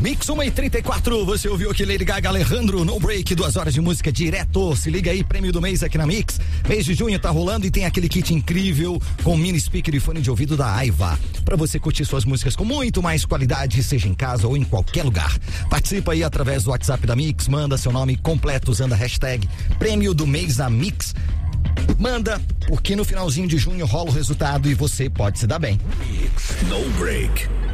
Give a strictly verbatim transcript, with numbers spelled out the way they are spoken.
Mix uma e trinta e quatro, você ouviu aqui Lady Gaga, Alejandro, No Break, duas horas de música direto. Se liga aí, prêmio do mês aqui na Mix. Mês de junho tá rolando e tem aquele kit incrível com mini speaker e fone de ouvido da Aiva, pra você curtir suas músicas com muito mais qualidade, seja em casa ou em qualquer lugar. Participa aí através do WhatsApp da Mix, manda seu nome completo usando a hashtag prêmio do mês da Mix. Manda, porque no finalzinho de junho rola o resultado e você pode se dar bem. Mix No Break.